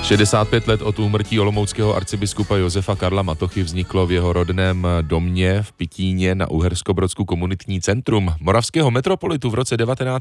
65 let od úmrtí olomouckého arcibiskupa Josefa Karla Matochy vzniklo v jeho rodném domě v Pitíně na Uherskobrodsku komunitní centrum. Moravského metropolitu v roce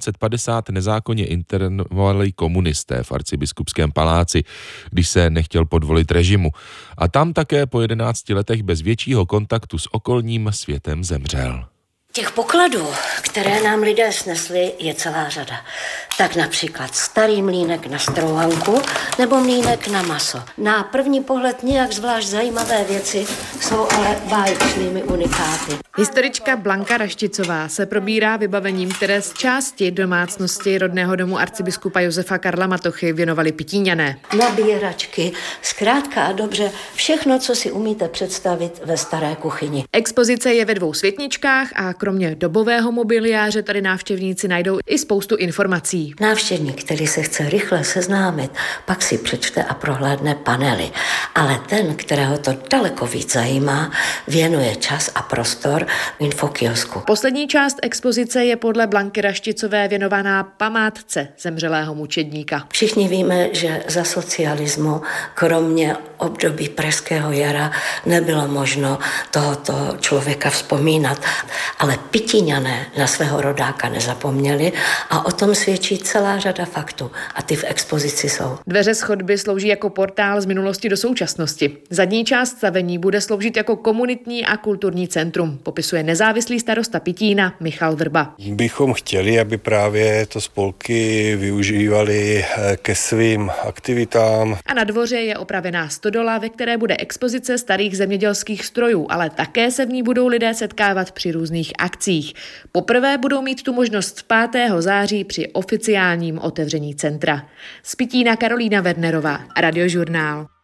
1950 nezákonně internovali komunisté v arcibiskupském paláci, když se nechtěl podvolit režimu. A tam také po 11 letech bez většího kontaktu s okolním světem zemřel. Těch pokladů, které nám lidé snesli, je celá řada. Tak například starý mlýnek na strouhanku nebo mlýnek na maso. Na první pohled nějak zvlášť zajímavé věci jsou ale báječnými unikáty. Historička Blanka Rašticová se probírá vybavením, které z části domácnosti rodného domu arcibiskupa Josefa Karla Matochy věnovali Pitíňané. Nabíjeračky, zkrátka a dobře, všechno, co si umíte představit ve staré kuchyni. Expozice je ve 2 světničkách a kromě dobového mobiliáře tady návštěvníci najdou i spoustu informací. Návštěvník, který se chce rychle seznámit, pak si přečte a prohlédne panely. Ale ten, kterého to daleko víc zajímá, věnuje čas a prostor v infokiosku. Poslední část expozice je podle Blanky Rašticové věnovaná památce zemřelého mučedníka. Všichni víme, že za socialismu, kromě období Pražského jara, nebylo možno tohoto člověka vzpomínat. Ale Pitíňané na svého rodáka nezapomněli a o tom svědčí celá řada faktů a ty v expozici jsou. Dveře schodby slouží jako portál z minulosti do současnosti. Zadní část stavení bude sloužit jako komunitní a kulturní centrum, popisuje nezávislý starosta Pitína Michal Vrba. Bychom chtěli, aby právě to spolky využívali ke svým aktivitám. A na dvoře je opravená stodola, ve které bude expozice starých zemědělských strojů, ale také se v ní budou lidé setkávat při různých akcích. Poprvé budou mít tu možnost 5. září při oficiálním otevření centra. Z Pitína Karolína Wernerová, Radiožurnál.